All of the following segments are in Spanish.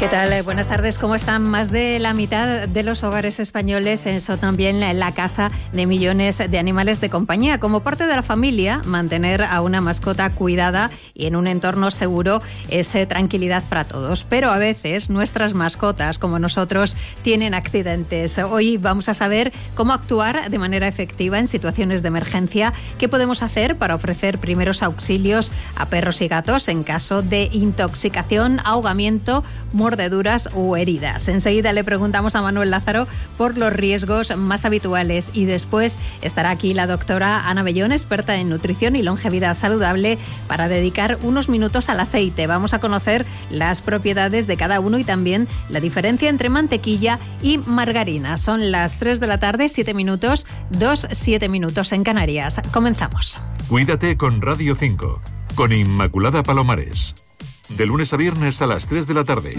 ¿Qué tal? Buenas tardes. ¿Cómo están? Más de la mitad de los hogares españoles son también la casa de millones de animales de compañía. Como parte de la familia, mantener a una mascota cuidada y en un entorno seguro es tranquilidad para todos. Pero a veces nuestras mascotas, como nosotros, tienen accidentes. Hoy vamos a saber cómo actuar de manera efectiva en situaciones de emergencia, qué podemos hacer para ofrecer primeros auxilios a perros y gatos en caso de intoxicación, ahogamiento, mordeduras o heridas. Enseguida le preguntamos a Manuel Lázaro por los riesgos más habituales y después estará aquí la doctora Ana Bellón, experta en nutrición y longevidad saludable, para dedicar unos minutos al aceite. Vamos a conocer las propiedades de cada uno y también la diferencia entre mantequilla y margarina. Son las 3 de la tarde, 7 minutos, 7 minutos en Canarias. Comenzamos. Cuídate con Radio 5, con Inmaculada Palomares. De lunes a viernes a las 3 de la tarde.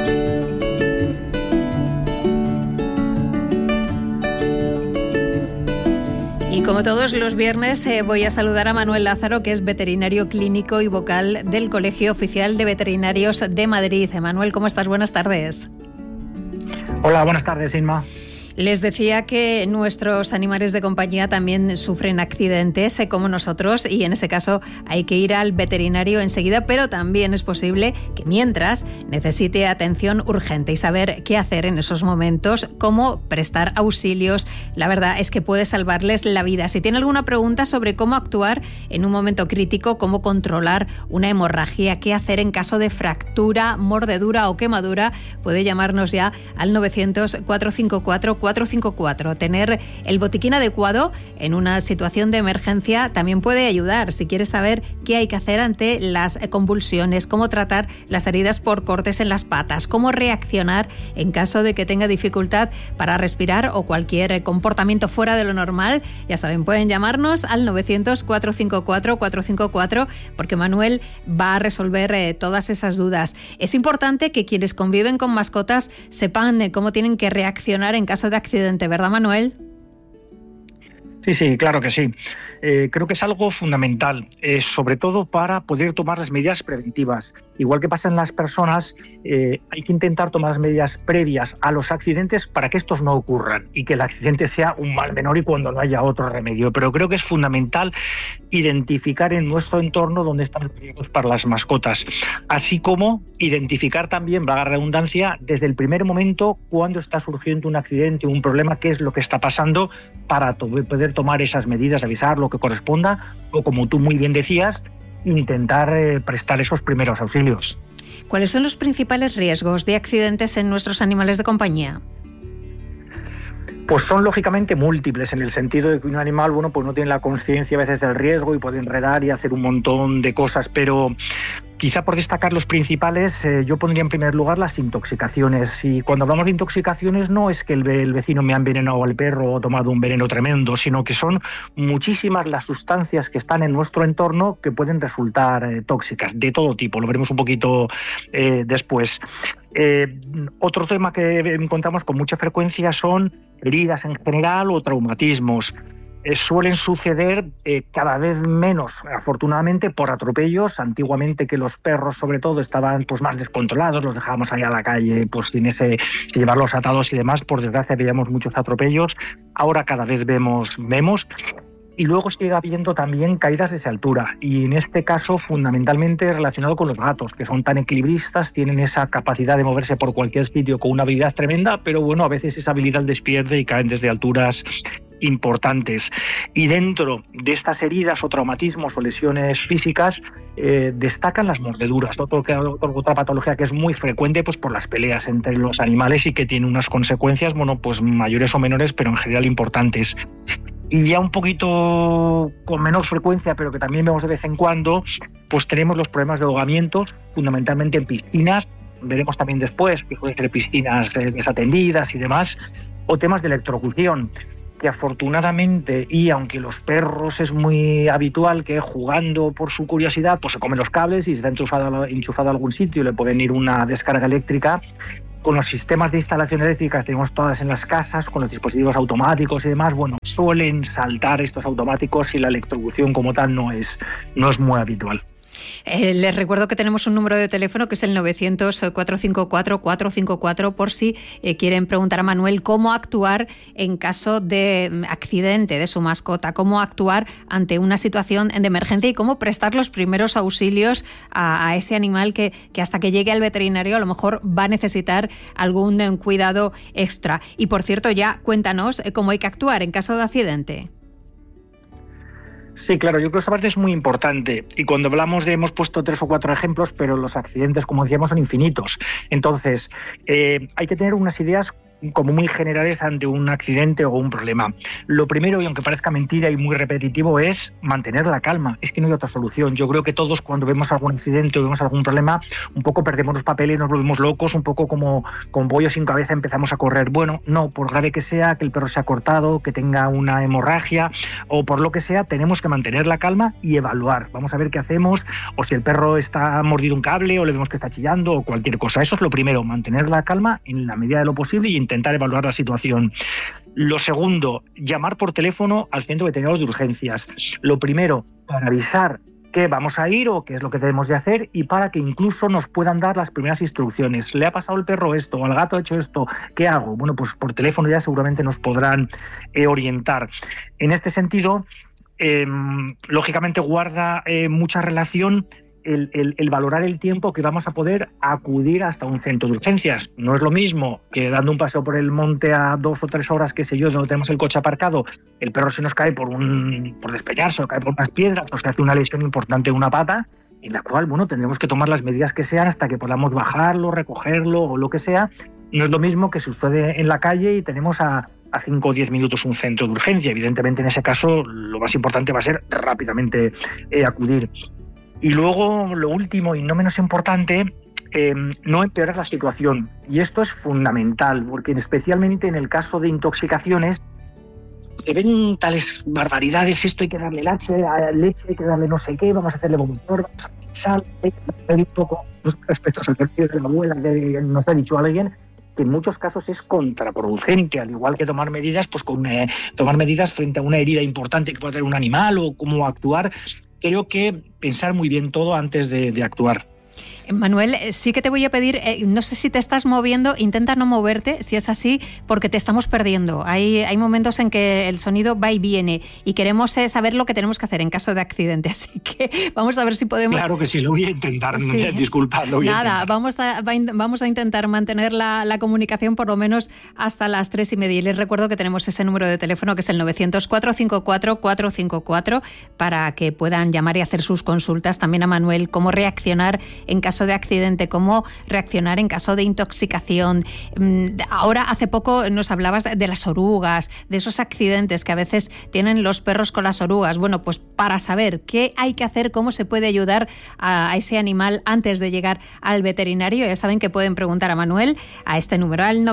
Y como todos los viernes voy a saludar a Manuel Lázaro, que es veterinario clínico y vocal del Colegio Oficial de Veterinarios de Madrid. Manuel, ¿cómo estás? Buenas tardes. Hola, buenas tardes, Inma. Les decía que nuestros animales de compañía también sufren accidentes como nosotros, y en ese caso hay que ir al veterinario enseguida, pero también es posible que mientras necesite atención urgente y saber qué hacer en esos momentos, cómo prestar auxilios. La verdad es que puede salvarles la vida. Si tiene alguna pregunta sobre cómo actuar en un momento crítico, cómo controlar una hemorragia, qué hacer en caso de fractura, mordedura o quemadura, puede llamarnos ya al 900-454-454. Tener el botiquín adecuado en una situación de emergencia también puede ayudar. Si quieres saber qué hay que hacer ante las convulsiones, cómo tratar las heridas por cortes en las patas, cómo reaccionar en caso de que tenga dificultad para respirar o cualquier comportamiento fuera de lo normal, ya saben, pueden llamarnos al 900-454-454, porque Manuel va a resolver todas esas dudas. Es importante que quienes conviven con mascotas sepan cómo tienen que reaccionar en caso de accidente, ¿verdad, Manuel? Sí, claro que sí. Creo que es algo fundamental, sobre todo para poder tomar las medidas preventivas. Igual que pasa en las personas, hay que intentar tomar las medidas previas a los accidentes para que estos no ocurran y que el accidente sea un mal menor y cuando no haya otro remedio. Pero creo que es fundamental identificar en nuestro entorno dónde están los riesgos para las mascotas, así como identificar también, valga la redundancia, desde el primer momento cuando está surgiendo un accidente, un problema, qué es lo que está pasando, para poder tomar esas medidas, avisar lo que corresponda o, como tú muy bien decías, intentar prestar esos primeros auxilios. ¿Cuáles son los principales riesgos de accidentes en nuestros animales de compañía? Pues son lógicamente múltiples, en el sentido de que un animal, pues no tiene la conciencia a veces del riesgo y puede enredar y hacer un montón de cosas, pero quizá por destacar los principales, yo pondría en primer lugar las intoxicaciones. Y cuando hablamos de intoxicaciones no es que el vecino me ha envenenado al perro o ha tomado un veneno tremendo, sino que son muchísimas las sustancias que están en nuestro entorno que pueden resultar tóxicas, de todo tipo. Lo veremos un poquito después. Otro tema que encontramos con mucha frecuencia son heridas en general o traumatismos. Suelen suceder cada vez menos, afortunadamente, por atropellos. Antiguamente, que los perros, sobre todo, estaban más descontrolados, los dejábamos ahí a la calle sin llevarlos atados y demás. Por desgracia, veíamos muchos atropellos. Ahora cada vez vemos. Y luego sigue habiendo también caídas desde altura, y en este caso fundamentalmente relacionado con los gatos, que son tan equilibristas, tienen esa capacidad de moverse por cualquier sitio con una habilidad tremenda, pero bueno, a veces esa habilidad les pierde y caen desde alturas importantes. Y dentro de estas heridas o traumatismos o lesiones físicas destacan las mordeduras, otra patología que es muy frecuente por las peleas entre los animales y que tiene unas consecuencias mayores o menores, pero en general importantes. Y ya un poquito con menor frecuencia, pero que también vemos de vez en cuando, tenemos los problemas de ahogamientos, fundamentalmente en piscinas. Veremos también después que pueden ser piscinas desatendidas y demás, o temas de electrocución, que afortunadamente, y aunque los perros es muy habitual que jugando por su curiosidad, se comen los cables y si está enchufado a algún sitio le pueden ir una descarga eléctrica. Con los sistemas de instalación eléctrica que tenemos todas en las casas, con los dispositivos automáticos y demás, suelen saltar estos automáticos y la electrocución como tal no es muy habitual. Les recuerdo que tenemos un número de teléfono que es el 900-454-454 por si quieren preguntar a Manuel cómo actuar en caso de accidente de su mascota, cómo actuar ante una situación de emergencia y cómo prestar los primeros auxilios a ese animal que hasta que llegue al veterinario a lo mejor va a necesitar algún cuidado extra. Y por cierto, ya cuéntanos cómo hay que actuar en caso de accidente. Sí, claro, yo creo que esa parte es muy importante y cuando hablamos hemos puesto 3 o 4 ejemplos, pero los accidentes, como decíamos, son infinitos. Entonces, hay que tener unas ideas como muy generales ante un accidente o un problema. Lo primero, y aunque parezca mentira y muy repetitivo, es mantener la calma. Es que no hay otra solución. Yo creo que todos cuando vemos algún accidente o vemos algún problema, un poco perdemos los papeles, nos volvemos locos, un poco como con pollo sin cabeza empezamos a correr. Bueno, no, por grave que sea, que el perro se ha cortado, que tenga una hemorragia o por lo que sea, tenemos que mantener la calma y evaluar. Vamos a ver qué hacemos, o si el perro está mordido un cable o le vemos que está chillando o cualquier cosa. Eso es lo primero, mantener la calma en la medida de lo posible y intentar evaluar la situación. Lo segundo, llamar por teléfono al centro veterinario de urgencias. Lo primero, para avisar que vamos a ir o qué es lo que debemos de hacer y para que incluso nos puedan dar las primeras instrucciones. ¿Le ha pasado al perro esto o al gato ha hecho esto? ¿Qué hago? Bueno, pues por teléfono ya seguramente nos podrán orientar. En este sentido, lógicamente guarda mucha relación el valorar el tiempo que vamos a poder acudir hasta un centro de urgencias. No es lo mismo que dando un paseo por el monte a 2 o 3 horas, qué sé yo, donde tenemos el coche aparcado, el perro se nos cae por despeñarse o cae por unas piedras o se hace una lesión importante de una pata, en la cual, bueno, tendremos que tomar las medidas que sean hasta que podamos bajarlo, recogerlo o lo que sea. No es lo mismo que sucede en la calle y tenemos a 5 o 10 minutos un centro de urgencia. Evidentemente, en ese caso, lo más importante va a ser rápidamente acudir. Y luego, lo último y no menos importante, no empeorar la situación. Y esto es fundamental, porque especialmente en el caso de intoxicaciones, se ven tales barbaridades, esto hay que darle leche, hay que darle no sé qué, vamos a hacerle vomitor, vamos a hacerle sal, hay que darle un poco respecto al servicio de la abuela, que nos ha dicho alguien, que en muchos casos es contraproducente, al igual que tomar medidas, pues tomar medidas frente a una herida importante que pueda tener un animal o cómo actuar. Creo que pensar muy bien todo antes de actuar. Manuel, sí que te voy a pedir, no sé si te estás moviendo, intenta no moverte, si es así, porque te estamos perdiendo. Hay momentos en que el sonido va y viene y queremos saber lo que tenemos que hacer en caso de accidente, así que vamos a ver si podemos... Claro que sí, lo voy a intentar, sí. Disculpad, lo voy a intentar. Vamos a intentar mantener la comunicación por lo menos hasta las 3:30 y les recuerdo que tenemos ese número de teléfono que es el 900-454-454 para que puedan llamar y hacer sus consultas también a Manuel, cómo reaccionar en caso de accidente, cómo reaccionar en caso de intoxicación. Ahora, hace poco nos hablabas de las orugas, de esos accidentes que a veces tienen los perros con las orugas. Bueno, pues para saber qué hay que hacer, cómo se puede ayudar a ese animal antes de llegar al veterinario, ya saben que pueden preguntar a Manuel a este número, al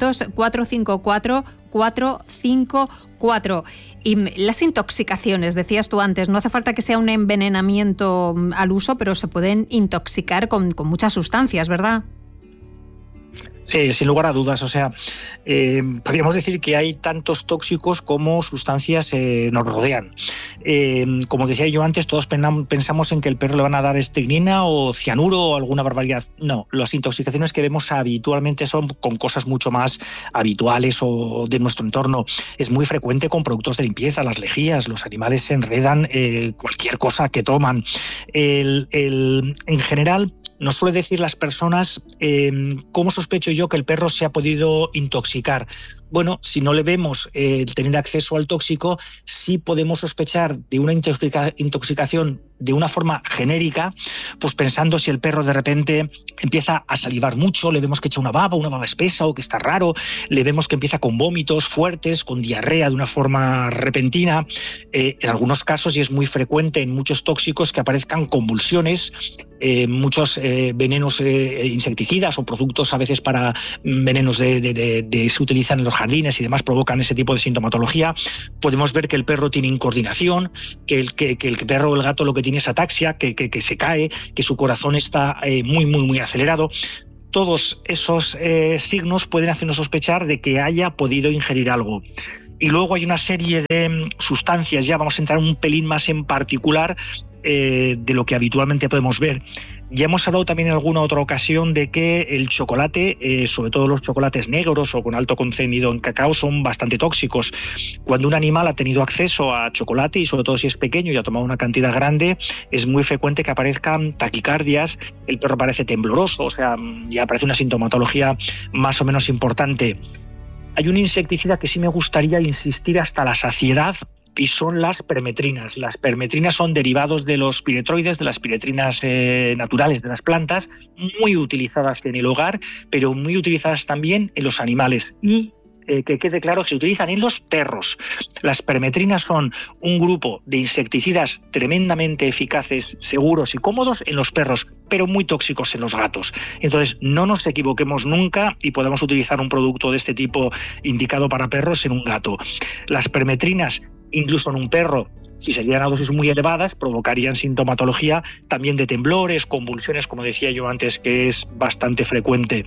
900-454-454. Y las intoxicaciones, decías tú antes, no hace falta que sea un envenenamiento al uso, pero se pueden intoxicar con muchas sustancias, ¿verdad? Sí, sin lugar a dudas. O sea, podríamos decir que hay tantos tóxicos como sustancias nos rodean. Como decía yo antes, todos pensamos en que el perro le van a dar estricnina o cianuro o alguna barbaridad. No, las intoxicaciones que vemos habitualmente son con cosas mucho más habituales o de nuestro entorno. Es muy frecuente con productos de limpieza, las lejías, los animales se enredan, cualquier cosa que toman. En general, nos suele decir las personas cómo sospecho yo que el perro se ha podido intoxicar. Bueno, si no le vemos tener acceso al tóxico, sí podemos sospechar de una intoxicación de una forma genérica, pues pensando si el perro de repente empieza a salivar mucho, le vemos que echa una baba espesa o que está raro, le vemos que empieza con vómitos fuertes, con diarrea de una forma repentina. En algunos casos, y es muy frecuente en muchos tóxicos, que aparezcan convulsiones, muchos venenos insecticidas o productos a veces para venenos se utilizan en los jardines y demás, provocan ese tipo de sintomatología. Podemos ver que el perro tiene incoordinación, que el perro o el gato lo que tiene es ataxia, que se cae, que su corazón está muy acelerado. Todos esos signos pueden hacernos sospechar de que haya podido ingerir algo. Y luego hay una serie de sustancias, ya vamos a entrar un pelín más en particular de lo que habitualmente podemos ver. Ya hemos hablado también en alguna otra ocasión de que el chocolate, sobre todo los chocolates negros o con alto contenido en cacao, son bastante tóxicos. Cuando un animal ha tenido acceso a chocolate, y sobre todo si es pequeño y ha tomado una cantidad grande, es muy frecuente que aparezcan taquicardias, el perro parece tembloroso, o sea, ya aparece una sintomatología más o menos importante. Hay un insecticida que sí me gustaría insistir hasta la saciedad, y son las permetrinas. Las permetrinas son derivados de los piretroides, de las piretrinas naturales de las plantas, muy utilizadas en el hogar, pero muy utilizadas también en los animales. Y que quede claro que se utilizan en los perros. Las permetrinas son un grupo de insecticidas tremendamente eficaces, seguros y cómodos en los perros, pero muy tóxicos en los gatos. Entonces, no nos equivoquemos nunca y podemos utilizar un producto de este tipo indicado para perros en un gato. Las permetrinas, incluso en un perro, si se llegan a dosis muy elevadas, provocarían sintomatología también de temblores, convulsiones, como decía yo antes, que es bastante frecuente.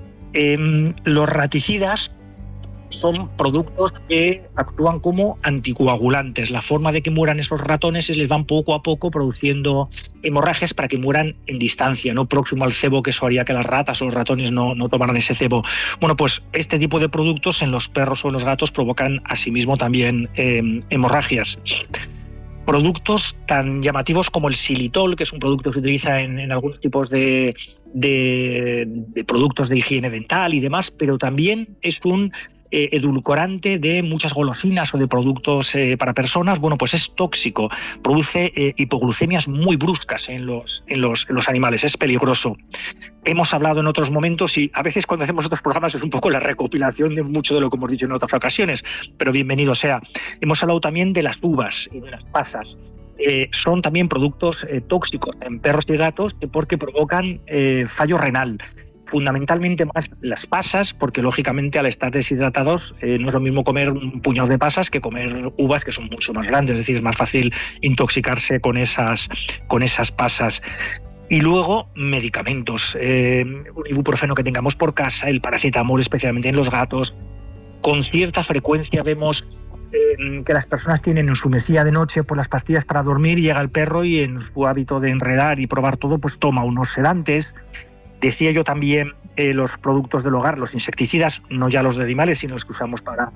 Los raticidas son productos que actúan como anticoagulantes. La forma de que mueran esos ratones es les van poco a poco produciendo hemorragias para que mueran en distancia, no próximo al cebo, que eso haría que las ratas o los ratones no tomaran ese cebo. Bueno, pues este tipo de productos en los perros o en los gatos provocan asimismo también hemorragias. Productos tan llamativos como el xilitol, que es un producto que se utiliza en algunos tipos de productos de higiene dental y demás, pero también es un edulcorante de muchas golosinas o de productos para personas. Bueno, pues es tóxico, produce hipoglucemias muy bruscas en los animales, es peligroso. Hemos hablado en otros momentos, y a veces cuando hacemos otros programas es un poco la recopilación de mucho de lo que hemos dicho en otras ocasiones, pero bienvenido sea. Hemos hablado también de las uvas y de las pasas. Son también productos tóxicos en perros y gatos porque provocan fallo renal. Fundamentalmente más las pasas, porque lógicamente al estar deshidratados no es lo mismo comer un puñado de pasas que comer uvas, que son mucho más grandes, es decir, es más fácil intoxicarse con esas pasas. Y luego medicamentos, un ibuprofeno que tengamos por casa, el paracetamol, especialmente en los gatos. Con cierta frecuencia vemos que las personas tienen en su mesilla de noche pues las pastillas para dormir, y llega el perro y en su hábito de enredar y probar todo, pues toma unos sedantes. Decía yo también los productos del hogar, los insecticidas, no ya los de animales, sino los que usamos para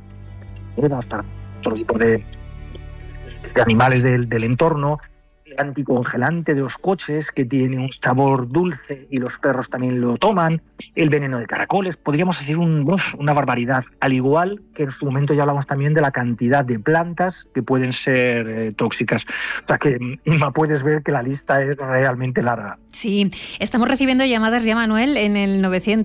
todo tipo de animales del entorno. El anticongelante de los coches, que tiene un sabor dulce y los perros también lo toman. El veneno de caracoles, podríamos decir una barbaridad. Al igual que en su momento ya hablamos también de la cantidad de plantas que pueden ser tóxicas. O sea que, Inma, puedes ver que la lista es realmente larga. Sí, estamos recibiendo llamadas ya, Manuel, en el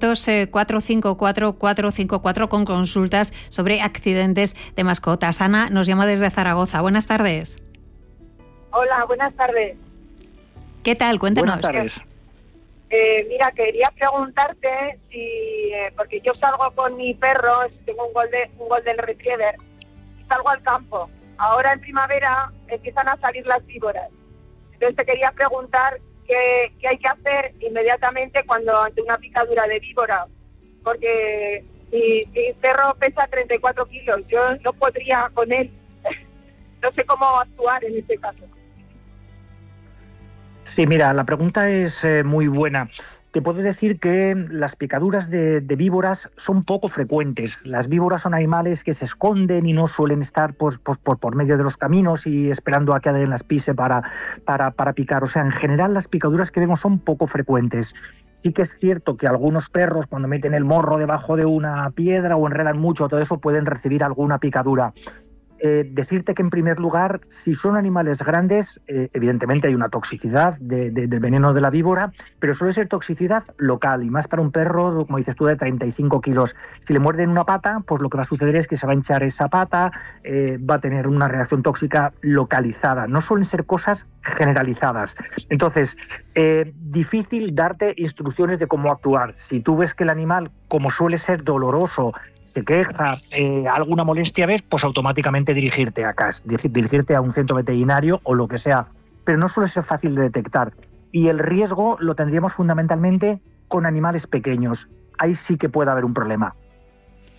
900-454-454 con consultas sobre accidentes de mascotas. Ana nos llama desde Zaragoza. Buenas tardes. Hola, buenas tardes. ¿Qué tal? Cuéntanos. Buenas tardes. Mira, quería preguntarte si, porque yo salgo con mi perro, tengo un Golden Retriever, salgo al campo. Ahora en primavera empiezan a salir las víboras. Entonces te quería preguntar qué hay que hacer inmediatamente ante una picadura de víbora, porque mi perro pesa 34 kilos, yo no podría con él. No sé cómo actuar en este caso. Sí, mira, la pregunta es muy buena. Te puedo decir que las picaduras de víboras son poco frecuentes. Las víboras son animales que se esconden y no suelen estar por medio de los caminos y esperando a que alguien las pise para picar. O sea, en general las picaduras que vemos son poco frecuentes. Sí que es cierto que algunos perros, cuando meten el morro debajo de una piedra o enredan mucho, todo eso, pueden recibir alguna picadura. Decirte que en primer lugar, si son animales grandes, evidentemente hay una toxicidad del veneno de la víbora, pero suele ser toxicidad local, y más para un perro, como dices tú, de 35 kilos. Si le muerden una pata, pues lo que va a suceder es que se va a hinchar esa pata, va a tener una reacción tóxica localizada. No suelen ser cosas generalizadas. Entonces, difícil darte instrucciones de cómo actuar. Si tú ves que el animal, como suele ser doloroso, se queja, alguna molestia ves, pues automáticamente dirigirte a CAS, dirigirte a un centro veterinario o lo que sea. Pero no suele ser fácil de detectar. Y el riesgo lo tendríamos fundamentalmente con animales pequeños. Ahí sí que puede haber un problema.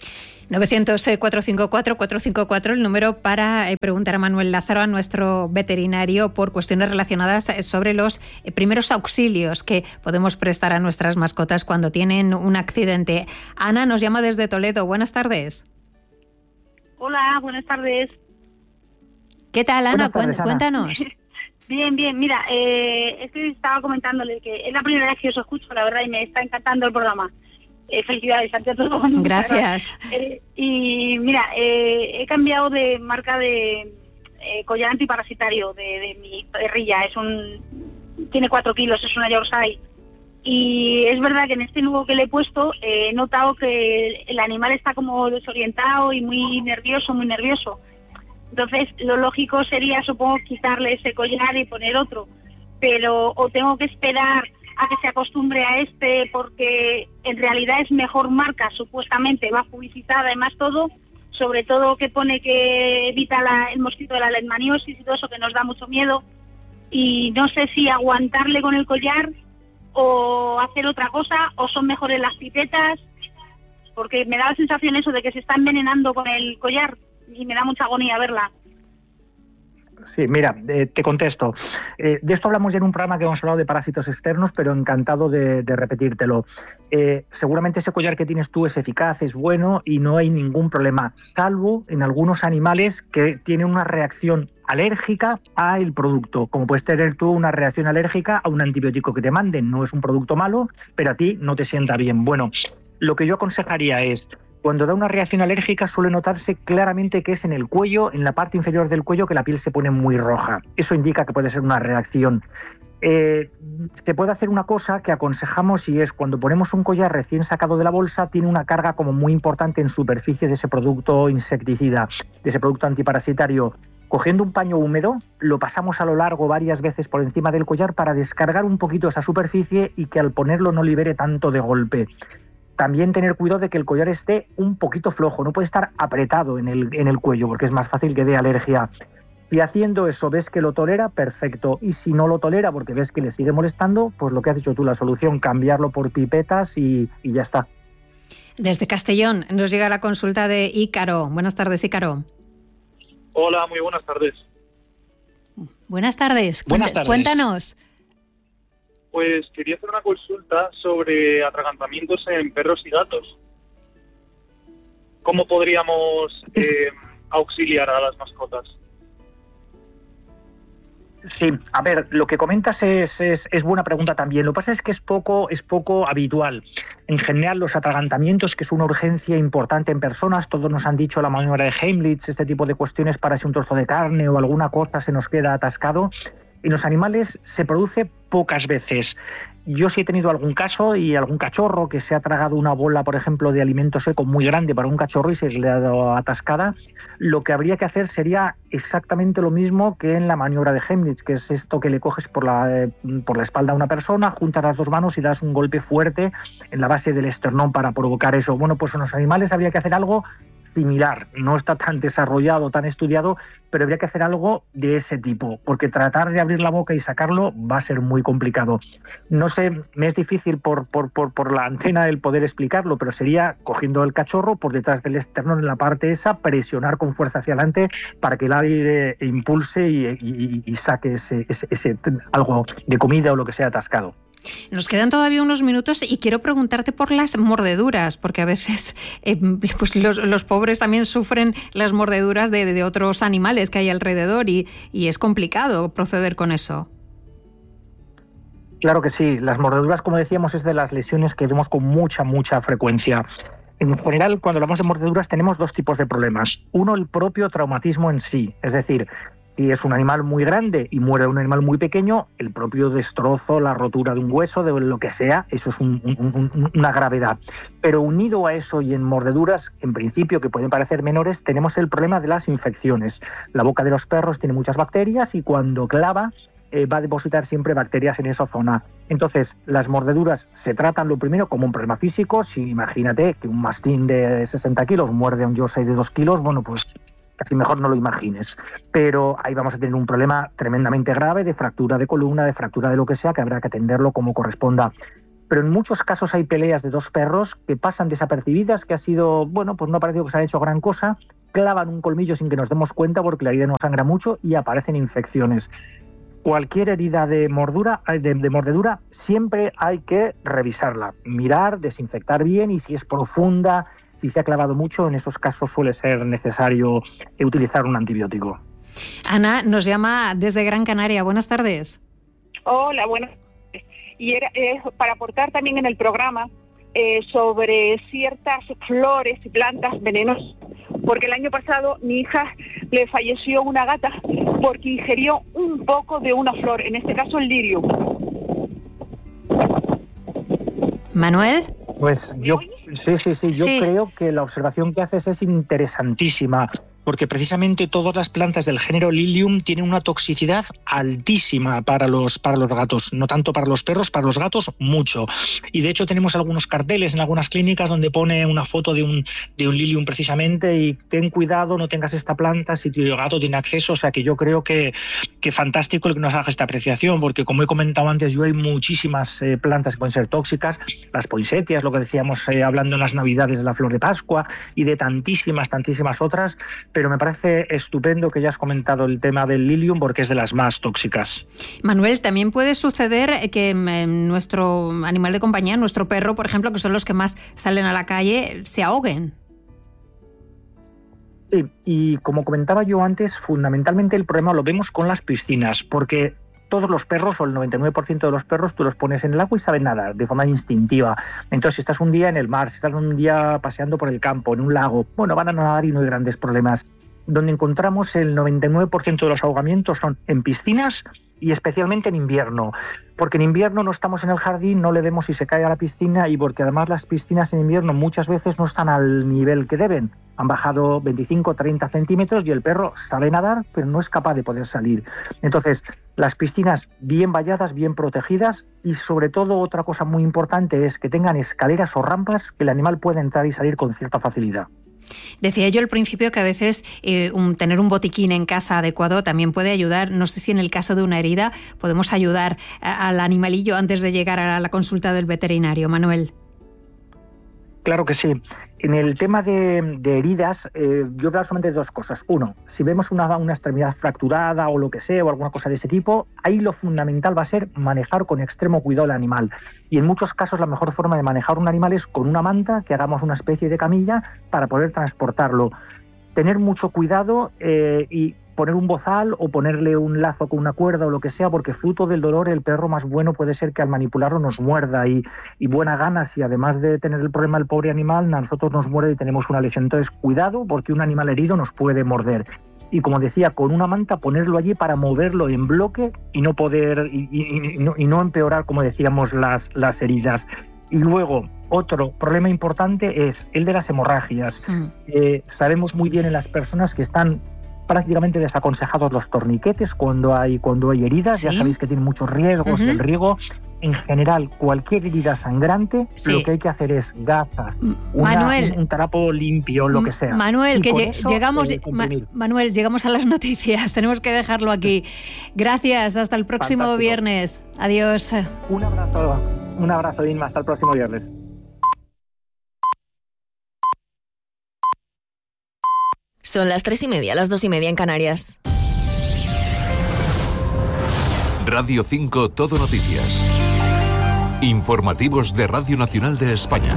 900-454-454, el número para preguntar a Manuel Lázaro, a nuestro veterinario, por cuestiones relacionadas sobre los primeros auxilios que podemos prestar a nuestras mascotas cuando tienen un accidente. Ana nos llama desde Toledo. Buenas tardes. Hola, buenas tardes. ¿Qué tal, Ana? Tardes, Ana. Cuéntanos. Bien. Mira, es que estaba comentándole que es la primera vez que os escucho, la verdad, y me está encantando el programa. Felicidades ante todo. Gracias. Y mira, he cambiado de marca de collar antiparasitario de mi perrilla. Tiene 4 kilos, es una Yorkshire. Y es verdad que en este nuevo que le he puesto he notado que el animal está como desorientado y muy nervioso. Entonces, lo lógico sería, supongo, quitarle ese collar y poner otro. Pero o tengo que esperar a que se acostumbre a este, porque en realidad es mejor marca, supuestamente, va publicitada y más todo, sobre todo que pone que evita el mosquito de la leishmaniosis y todo eso, que nos da mucho miedo. Y no sé si aguantarle con el collar o hacer otra cosa, o son mejores las pipetas, porque me da la sensación eso de que se está envenenando con el collar y me da mucha agonía verla. Sí, mira, te contesto. De esto hablamos ya en un programa que hemos hablado de parásitos externos, pero encantado de repetírtelo. Seguramente ese collar que tienes tú es eficaz, es bueno y no hay ningún problema, salvo en algunos animales que tienen una reacción alérgica al producto, como puedes tener tú una reacción alérgica a un antibiótico que te manden. No es un producto malo, pero a ti no te sienta bien. Bueno, lo que yo aconsejaría es, cuando da una reacción alérgica suele notarse claramente que es en el cuello, en la parte inferior del cuello, que la piel se pone muy roja. Eso indica que puede ser una reacción. Se puede hacer una cosa que aconsejamos, y es cuando ponemos un collar recién sacado de la bolsa, tiene una carga como muy importante en superficie de ese producto insecticida, de ese producto antiparasitario. Cogiendo un paño húmedo, lo pasamos a lo largo varias veces por encima del collar para descargar un poquito esa superficie y que al ponerlo no libere tanto de golpe. También tener cuidado de que el collar esté un poquito flojo, no puede estar apretado en el cuello, porque es más fácil que dé alergia. Si haciendo eso ves que lo tolera, perfecto. Y si no lo tolera porque ves que le sigue molestando, pues lo que has dicho tú, la solución, cambiarlo por pipetas y ya está. Desde Castellón nos llega la consulta de Ícaro. Buenas tardes, Ícaro. Hola, muy buenas tardes. Buenas tardes. Buenas tardes. Cuéntanos. Pues quería hacer una consulta sobre atragantamientos en perros y gatos. ¿Cómo podríamos auxiliar a las mascotas? Sí, a ver, lo que comentas es buena pregunta también. Lo que pasa es que es poco habitual. En general, los atragantamientos, que es una urgencia importante en personas, todos nos han dicho la maniobra de Heimlich, este tipo de cuestiones para si un trozo de carne o alguna cosa se nos queda atascado. En los animales se produce pocas veces. Yo sí he tenido algún caso y algún cachorro que se ha tragado una bola, por ejemplo, de alimento seco muy grande para un cachorro y se le ha dado atascada. Lo que habría que hacer sería exactamente lo mismo que en la maniobra de Heimlich, que es esto que le coges por la espalda a una persona, juntas las dos manos y das un golpe fuerte en la base del esternón para provocar eso. Bueno, pues en los animales habría que hacer algo similar. No está tan desarrollado, tan estudiado, pero habría que hacer algo de ese tipo, porque tratar de abrir la boca y sacarlo va a ser muy complicado. No sé, me es difícil por la antena el poder explicarlo, pero sería cogiendo el cachorro por detrás del esternón en la parte esa, presionar con fuerza hacia adelante para que el aire impulse y saque ese algo de comida o lo que sea atascado. Nos quedan todavía unos minutos y quiero preguntarte por las mordeduras, porque a veces pues los pobres también sufren las mordeduras de otros animales que hay alrededor y es complicado proceder con eso. Claro que sí, las mordeduras, como decíamos, es de las lesiones que vemos con mucha frecuencia. En general, cuando hablamos de mordeduras tenemos dos tipos de problemas. Uno, el propio traumatismo en sí, es decir, si es un animal muy grande y muere un animal muy pequeño, el propio destrozo, la rotura de un hueso, de lo que sea, eso es una gravedad. Pero unido a eso y en mordeduras, en principio, que pueden parecer menores, tenemos el problema de las infecciones. La boca de los perros tiene muchas bacterias y cuando clava va a depositar siempre bacterias en esa zona. Entonces, las mordeduras se tratan lo primero como un problema físico. Si imagínate que un mastín de 60 kilos muerde a un Yorkshire de 2 kilos, bueno, pues casi mejor no lo imagines. Pero ahí vamos a tener un problema tremendamente grave de fractura de columna, de fractura de lo que sea, que habrá que atenderlo como corresponda. pero en muchos casos hay peleas de dos perros que pasan desapercibidas, que ha sido, bueno, pues no ha parecido que se haya hecho gran cosa, clavan un colmillo sin que nos demos cuenta porque la herida no sangra mucho y aparecen infecciones. Cualquier herida de mordedura siempre hay que revisarla, mirar, desinfectar bien, y si es profunda, si se ha clavado mucho, en esos casos suele ser necesario utilizar un antibiótico. Ana nos llama desde Gran Canaria. Buenas tardes. Hola, buenas tardes. Y era para aportar también en el programa sobre ciertas flores y plantas venenosas, porque el año pasado mi hija le falleció una gata porque ingirió un poco de una flor, en este caso el lirio. ¿Manuel? Pues yo creo que la observación que haces es interesantísima, porque precisamente todas las plantas del género Lilium tienen una toxicidad altísima para los gatos, no tanto para los perros, para los gatos mucho. Y de hecho tenemos algunos carteles en algunas clínicas donde pone una foto de un Lilium precisamente, y ten cuidado, no tengas esta planta si tu gato tiene acceso. O sea que yo creo que fantástico el que nos haga esta apreciación, porque como he comentado antes, hay muchísimas plantas que pueden ser tóxicas, las poinsettias, lo que decíamos hablando en las Navidades de la flor de Pascua, y de tantísimas otras. Pero me parece estupendo que hayas comentado el tema del Lilium, porque es de las más tóxicas. Manuel, también puede suceder que nuestro animal de compañía, nuestro perro, por ejemplo, que son los que más salen a la calle, se ahoguen. Sí, y como comentaba yo antes, fundamentalmente el problema lo vemos con las piscinas, porque todos los perros, o el 99% de los perros, tú los pones en el agua y saben nadar de forma instintiva. Entonces, si estás un día en el mar, si estás un día paseando por el campo, en un lago, bueno, van a nadar y no hay grandes problemas. Donde encontramos el 99% de los ahogamientos son en piscinas, y especialmente en invierno, porque en invierno no estamos en el jardín, no le vemos si se cae a la piscina, y porque además las piscinas en invierno muchas veces no están al nivel que deben. Han bajado 25, 30 centímetros y el perro sabe nadar, pero no es capaz de poder salir. Entonces, las piscinas bien valladas, bien protegidas, y sobre todo otra cosa muy importante es que tengan escaleras o rampas que el animal pueda entrar y salir con cierta facilidad. Decía yo al principio que a veces tener un botiquín en casa adecuado también puede ayudar. No sé si en el caso de una herida podemos ayudar al animalillo antes de llegar a la consulta del veterinario. Manuel. Claro que sí. En el tema de heridas, yo veo solamente dos cosas. Uno, si vemos una extremidad fracturada o lo que sea, o alguna cosa de ese tipo, ahí lo fundamental va a ser manejar con extremo cuidado el animal. Y en muchos casos la mejor forma de manejar un animal es con una manta, que hagamos una especie de camilla para poder transportarlo. Tener mucho cuidado y poner un bozal o ponerle un lazo con una cuerda o lo que sea, porque fruto del dolor el perro más bueno puede ser que al manipularlo nos muerda, y buena gana, si además de tener el problema el pobre animal, a nosotros nos muerde y tenemos una lesión. Entonces cuidado, porque un animal herido nos puede morder. Y como decía, con una manta ponerlo allí para moverlo en bloque y no poder y no empeorar, como decíamos, las heridas. Y luego, otro problema importante es el de las hemorragias. Sabemos muy bien en las personas que están prácticamente desaconsejados los torniquetes cuando hay heridas. ¿Sí? Ya sabéis que tienen muchos riesgos del riego. En general, cualquier herida sangrante, lo que hay que hacer es gasas, un trapo limpio, lo que sea. Manuel, que llegamos a las noticias, tenemos que dejarlo aquí. Gracias, hasta el próximo Fantástico. Viernes. Adiós. Un abrazo, Inma, hasta el próximo viernes. Son las 3:30, las 2:30 en Canarias. Radio 5 Todo Noticias. Informativos de Radio Nacional de España.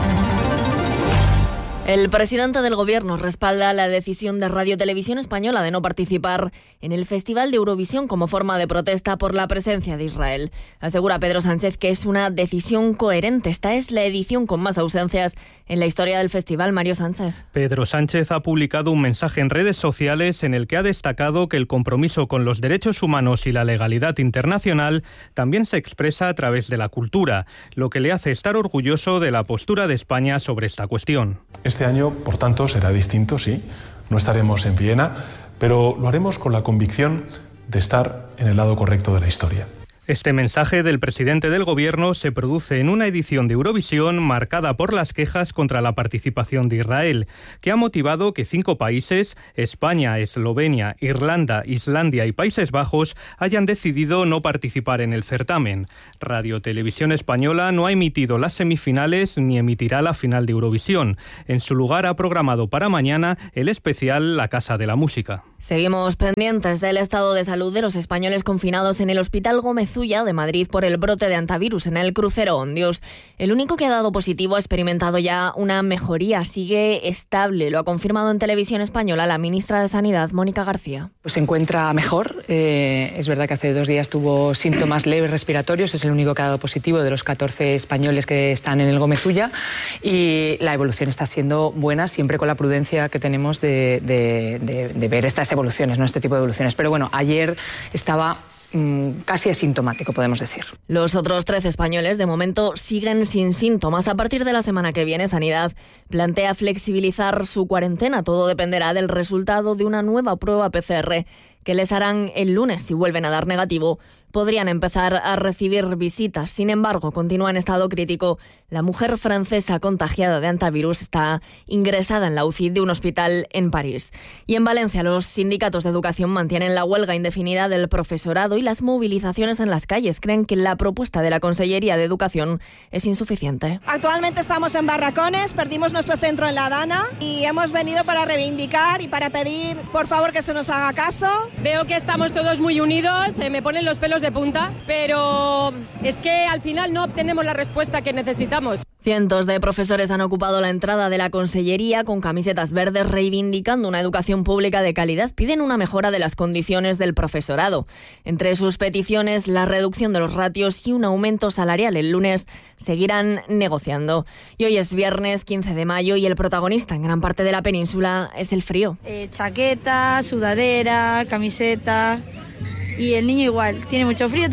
El presidente del Gobierno respalda la decisión de Radio Televisión Española de no participar en el Festival de Eurovisión como forma de protesta por la presencia de Israel. Asegura Pedro Sánchez que es una decisión coherente. Esta es la edición con más ausencias en la historia del festival. Mario Sánchez. Pedro Sánchez ha publicado un mensaje en redes sociales en el que ha destacado que el compromiso con los derechos humanos y la legalidad internacional también se expresa a través de la cultura, lo que le hace estar orgulloso de la postura de España sobre esta cuestión. Este año, por tanto, será distinto, sí. No estaremos en Viena, pero lo haremos con la convicción de estar en el lado correcto de la historia. Este mensaje del presidente del Gobierno se produce en una edición de Eurovisión marcada por las quejas contra la participación de Israel, que ha motivado que 5 países, España, Eslovenia, Irlanda, Islandia y Países Bajos, hayan decidido no participar en el certamen. Radio Televisión Española no ha emitido las semifinales ni emitirá la final de Eurovisión. En su lugar ha programado para mañana el especial La Casa de la Música. Seguimos pendientes del estado de salud de los españoles confinados en el Hospital Gómez Ulla de Madrid por el brote de hantavirus en el crucero Ondius. El único que ha dado positivo ha experimentado ya una mejoría, sigue estable. Lo ha confirmado en Televisión Española la ministra de Sanidad, Mónica García. Pues se encuentra mejor. Es verdad que hace 2 días tuvo síntomas leves respiratorios. Es el único que ha dado positivo de los 14 españoles que están en el Gómez Ulla. Y la evolución está siendo buena, siempre con la prudencia que tenemos de ver estas evoluciones, no este tipo de evoluciones. Pero bueno, ayer estaba casi asintomático, podemos decir. Los otros 13 españoles de momento siguen sin síntomas. A partir de la semana que viene, Sanidad plantea flexibilizar su cuarentena. Todo dependerá del resultado de una nueva prueba PCR que les harán el lunes. Si vuelven a dar negativo, podrían empezar a recibir visitas. Sin embargo, continúa en estado crítico. La mujer francesa contagiada de hantavirus está ingresada en la UCI de un hospital en París. Y en Valencia, los sindicatos de educación mantienen la huelga indefinida del profesorado y las movilizaciones en las calles. Creen que la propuesta de la Consellería de Educación es insuficiente. Actualmente estamos en barracones, perdimos nuestro centro en La Dana y hemos venido para reivindicar y para pedir, por favor, que se nos haga caso. Veo que estamos todos muy unidos, me ponen los pelos de punta, pero es que al final no obtenemos la respuesta que necesitamos. Cientos de profesores han ocupado la entrada de la Consellería con camisetas verdes reivindicando una educación pública de calidad. Piden una mejora de las condiciones del profesorado. Entre sus peticiones, la reducción de los ratios y un aumento salarial. El lunes seguirán negociando. Y hoy es viernes 15 de mayo y el protagonista en gran parte de la península es el frío. Chaqueta, sudadera, camiseta. Y el niño igual, tiene mucho frío.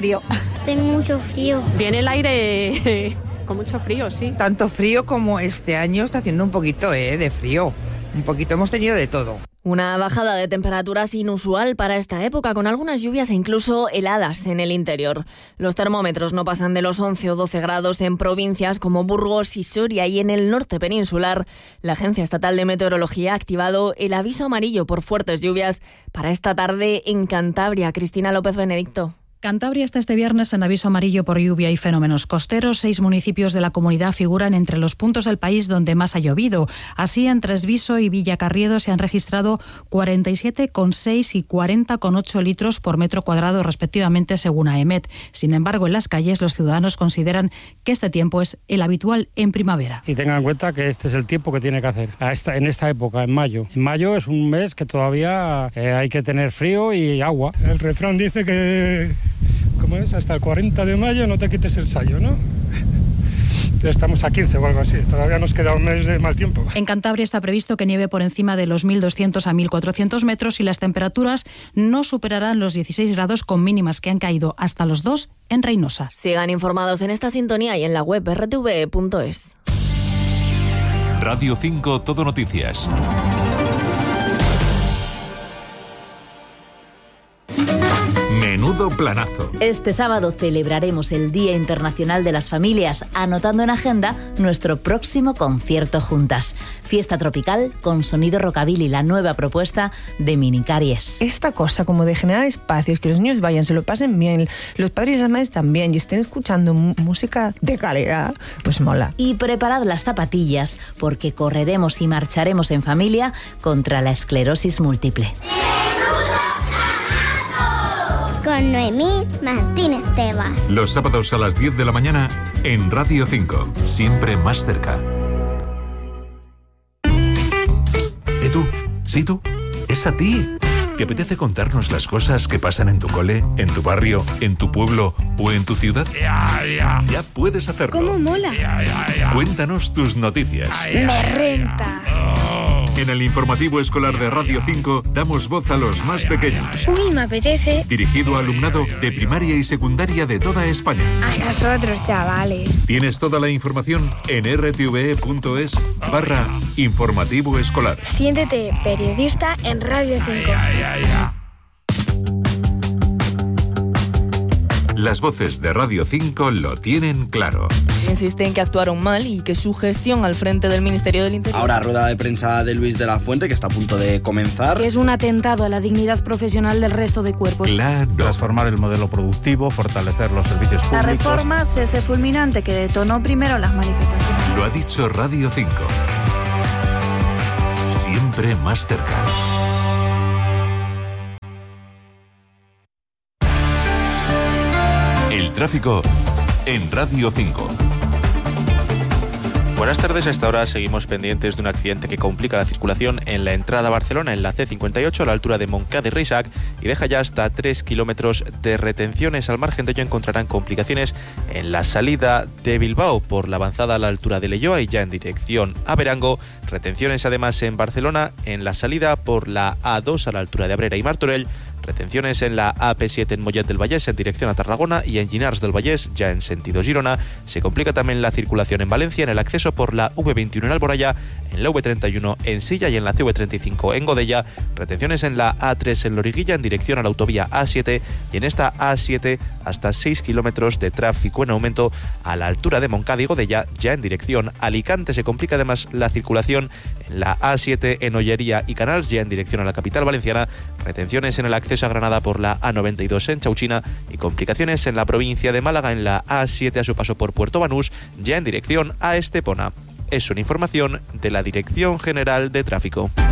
Tengo mucho frío. Viene el aire con mucho frío, sí. Tanto frío como este año está haciendo un poquito de frío. Un poquito hemos tenido de todo. Una bajada de temperaturas inusual para esta época, con algunas lluvias e incluso heladas en el interior. Los termómetros no pasan de los 11 o 12 grados en provincias como Burgos y Soria, y en el norte peninsular la Agencia Estatal de Meteorología ha activado el aviso amarillo por fuertes lluvias para esta tarde en Cantabria. Cristina López Benedicto. Cantabria está este viernes en aviso amarillo por lluvia y fenómenos costeros. 6 municipios de la comunidad figuran entre los puntos del país donde más ha llovido. Así, en Tresviso y Villacarriedo se han registrado 47,6 y 40,8 litros por metro cuadrado respectivamente, según AEMET. Sin embargo, en las calles los ciudadanos consideran que este tiempo es el habitual en primavera. Y tengan en cuenta que este es el tiempo que tiene que hacer en esta época, en mayo. En mayo es un mes que todavía hay que tener frío y agua. El refrán dice que ¿cómo es? Hasta el 40 de mayo no te quites el sayo, ¿no? Estamos a 15 o algo así, todavía nos queda un mes de mal tiempo. En Cantabria está previsto que nieve por encima de los 1.200 a 1.400 metros y las temperaturas no superarán los 16 grados, con mínimas que han caído hasta los 2 en Reynosa. Sigan informados en esta sintonía y en la web rtve.es. Radio 5 Todo Noticias. Menudo planazo. Este sábado celebraremos el Día Internacional de las Familias, anotando en agenda nuestro próximo concierto juntas. Fiesta tropical con sonido rockabilly, la nueva propuesta de Minicaries. Esta cosa como de generar espacios, que los niños vayan, se lo pasen bien, los padres y las madres también, y estén escuchando música de calidad, pues mola. Y preparad las zapatillas, porque correremos y marcharemos en familia contra la esclerosis múltiple. Con Noemí Martínez Tebas. Los sábados a las 10 de la mañana en Radio 5. Siempre más cerca. Tú, sí tú, es a ti. ¿Te apetece contarnos las cosas que pasan en tu cole, en tu barrio, en tu pueblo o en tu ciudad? Ya puedes hacerlo. ¿Cómo mola? Cuéntanos tus noticias. Me renta. En el informativo escolar de Radio 5 damos voz a los más pequeños. Uy, me apetece. Dirigido a alumnado de primaria y secundaria de toda España. A nosotros, chavales. Tienes toda la información en rtve.es/informativo escolar. Siéntete periodista en Radio 5. Las voces de Radio 5 lo tienen claro. Insiste en que actuaron mal y que su gestión al frente del Ministerio del Interior... Ahora rueda de prensa de Luis de la Fuente, que está a punto de comenzar. Es un atentado a la dignidad profesional del resto de cuerpos. Claro. Transformar el modelo productivo, fortalecer los servicios públicos. La reforma cese fulminante que detonó primero las manifestaciones. Lo ha dicho Radio 5. Siempre más cerca. El tráfico en Radio 5. Buenas tardes, a esta hora seguimos pendientes de un accidente que complica la circulación en la entrada a Barcelona, en la C58, a la altura de Montcada y Reixac, y deja ya hasta 3 kilómetros de retenciones. Al margen de ello encontrarán complicaciones en la salida de Bilbao por la avanzada a la altura de Leioa y ya en dirección a Berango. Retenciones además en Barcelona en la salida por la A2 a la altura de Abrera y Martorell. Retenciones en la AP7 en Mollet del Vallès en dirección a Tarragona y en Llinars del Vallès ya en sentido Girona. Se complica también la circulación en Valencia en el acceso por la V21 en Alboraya, en la V31 en Silla y en la CV35 en Godella. Retenciones en la A3 en Loriguilla en dirección a la autovía A7 y en esta A7 hasta 6 kilómetros de tráfico en aumento a la altura de Montcada y Godella ya en dirección a Alicante. Se complica además la circulación en la A7 en Ollería y Canals ya en dirección a la capital valenciana. Retenciones en el acceso a Granada por la A92 en Chauchina y complicaciones en la provincia de Málaga en la A7 a su paso por Puerto Banús ya en dirección a Estepona. Es una información de la Dirección General de Tráfico.